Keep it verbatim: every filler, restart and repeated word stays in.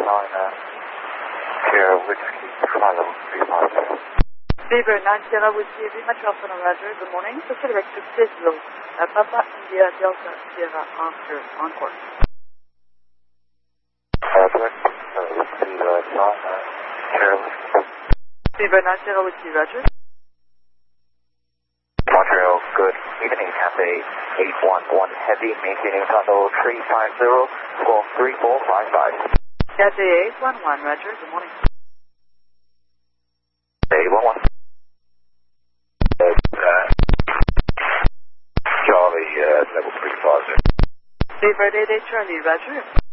nine, uh, Sierra Whiskey, Kilo, three five zero. Beaver nine Sierra Whiskey, Lima Charleston, Roger, good morning. To direct to Cislo, uh, Papa India Delta Sierra Oscar, Encore. Uh, direct, uh, to, uh, nine, uh, Sierra Whiskey. Beaver nine Sierra Whiskey, Roger. Montreal, good evening, Cathay eight one one Heavy, maintaining tunnel three five zero, squawk three four five five. Cathay eight one one, Roger, good morning. eight one one. Uh, Charlie, uh, level three five zero. Beaver eight eight Charlie, Roger.